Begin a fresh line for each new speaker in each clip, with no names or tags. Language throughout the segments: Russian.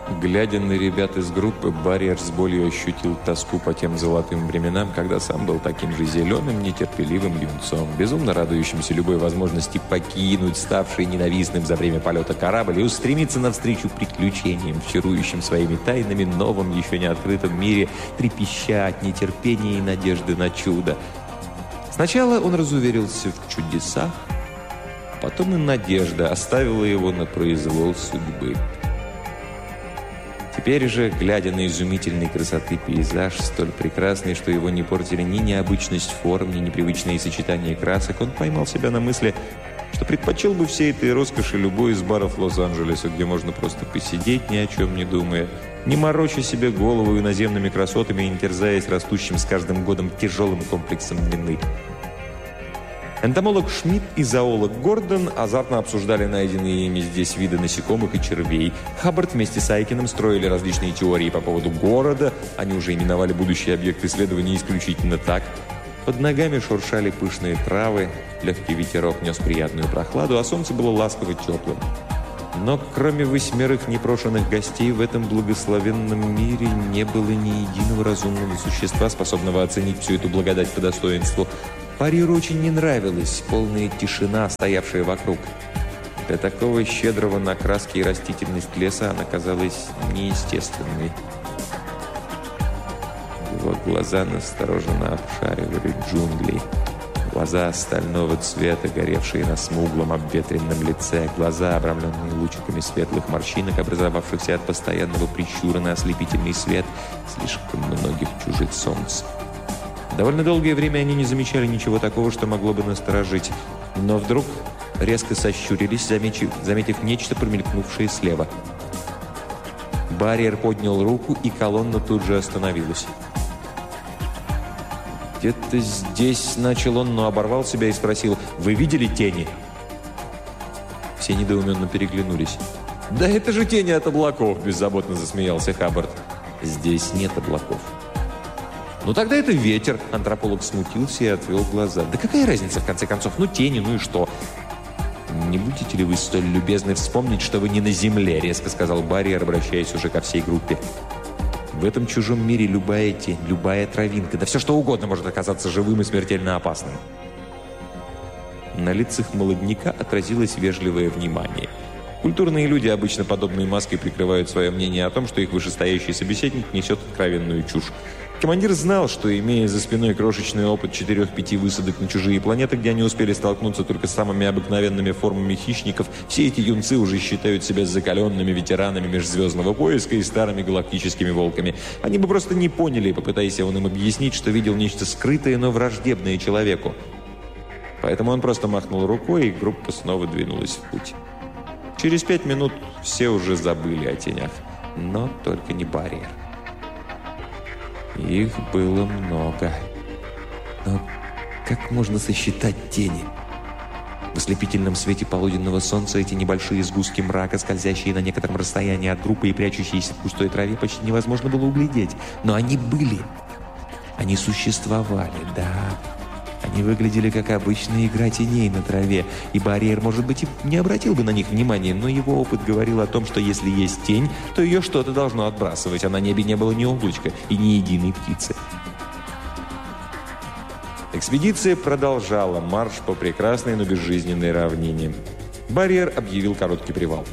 Глядя на ребят из группы, Барриер с болью ощутил тоску по тем золотым временам, когда сам был таким же зеленым, нетерпеливым юнцом, безумно радующимся любой возможности покинуть ставший ненавистным за время полета корабль и устремиться навстречу приключениям, чарующим своими тайнами новом, еще не открытом мире, трепеща от нетерпения и надежды на чудо. Сначала он разуверился в чудесах, а потом и надежда оставила его на произвол судьбы. Теперь же, глядя на изумительной красоты пейзаж, столь прекрасный, что его не портили ни необычность форм, ни непривычные сочетания красок, он поймал себя на мысли, что предпочел бы всей этой роскоши любой из баров Лос-Анджелеса, где можно просто посидеть, ни о чем не думая, не мороча себе голову иноземными красотами и не терзаясь растущим с каждым годом тяжелым комплексом вины. Энтомолог Шмидт и зоолог Гордон азартно обсуждали найденные ими здесь виды насекомых и червей. Хаббард вместе с Айкиным строили различные теории по поводу города. Они уже именовали будущий объект исследования исключительно так. Под ногами шуршали пышные травы, легкий ветерок нес приятную прохладу, а солнце было ласково теплым. Но кроме 8 непрошенных гостей в этом благословенном мире не было ни единого разумного существа, способного оценить всю эту благодать по достоинству. Барриеру очень не нравилась полная тишина, стоявшая вокруг. Для такого щедрого на краски и растительность леса она казалась неестественной. Его глаза настороженно обшаривали джунгли. Глаза стального цвета, горевшие на смуглом обветренном лице, глаза, обрамленные лучиками светлых морщинок, образовавшихся от постоянного прищура на ослепительный свет слишком многих чужих солнц. Довольно долгое время они не замечали ничего такого, что могло бы насторожить. Но вдруг резко сощурились, заметив нечто, промелькнувшее слева. Барриер поднял руку, и колонна тут же остановилась. «Где-то здесь», — начал он, но оборвал себя и спросил: «Вы видели тени?» Все недоуменно переглянулись. «Да это же тени от облаков», — беззаботно засмеялся Хаббард. «Здесь нет облаков». «Ну тогда это ветер», — антрополог смутился и отвел глаза. «Да какая разница, в конце концов? Ну тени, ну и что?» «Не будете ли вы столь любезны вспомнить, что вы не на земле?» — резко сказал Барриер, обращаясь уже ко всей группе. «В этом чужом мире любая тень, любая травинка, да все что угодно может оказаться живым и смертельно опасным». На лицах молодняка отразилось вежливое внимание. Культурные люди обычно подобной маской прикрывают свое мнение о том, что их вышестоящий собеседник несет откровенную чушь. Командир знал, что, имея за спиной крошечный опыт 4-5 высадок на чужие планеты, где они успели столкнуться только с самыми обыкновенными формами хищников, все эти юнцы уже считают себя закаленными ветеранами межзвездного поиска и старыми галактическими волками. Они бы просто не поняли, попытаясь он им объяснить, что видел нечто скрытое, но враждебное человеку. Поэтому он просто махнул рукой, и группа снова двинулась в путь. Через 5 минут все уже забыли о тенях, но только не Барриер. Их было много. Но как можно сосчитать тени? В ослепительном свете полуденного солнца эти небольшие сгустки мрака, скользящие на некотором расстоянии от группы и прячущиеся в густой траве, почти невозможно было углядеть. Но они были. Они существовали, да. Они выглядели как обычная игра теней на траве, и Барриер, может быть, и не обратил бы на них внимания, но его опыт говорил о том, что если есть тень, то ее что-то должно отбрасывать, а на небе не было ни облачка и ни единой птицы. Экспедиция продолжала марш по прекрасной, но безжизненной равнине. Барриер объявил короткий привал.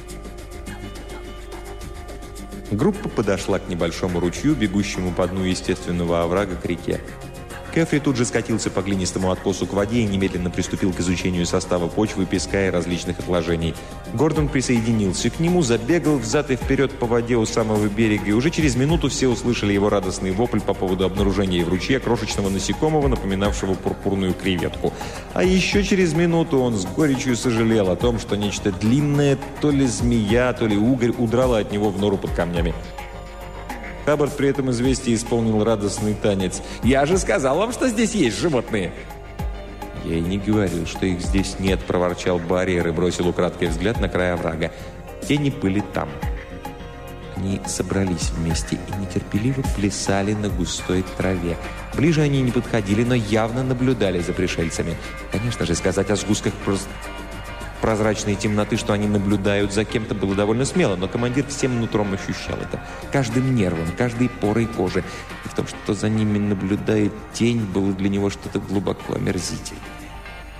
Группа подошла к небольшому ручью, бегущему по дну естественного оврага к реке. Кэфри тут же скатился по глинистому откосу к воде и немедленно приступил к изучению состава почвы, песка и различных отложений. Гордон присоединился к нему, забегал взад и вперед по воде у самого берега, и уже через минуту все услышали его радостный вопль по поводу обнаружения в ручье крошечного насекомого, напоминавшего пурпурную креветку. А еще через минуту он с горечью сожалел о том, что нечто длинное, то ли змея, то ли угорь, удрало от него в нору под камнями. Хаббард при этом известии исполнил радостный танец. «Я же сказал вам, что здесь есть животные!» «Я и не говорил, что их здесь нет», — проворчал Барриер и бросил украдкой взгляд на край оврага. Тени были там. Они собрались вместе и нетерпеливо плясали на густой траве. Ближе они не подходили, но явно наблюдали за пришельцами. Конечно же, сказать о сгустках просто... прозрачной темноты, что они наблюдают за кем-то, было довольно смело, но командир всем нутром ощущал это. Каждым нервом, каждой порой кожи. И в том, что за ними наблюдает тень, было для него что-то глубоко омерзительное.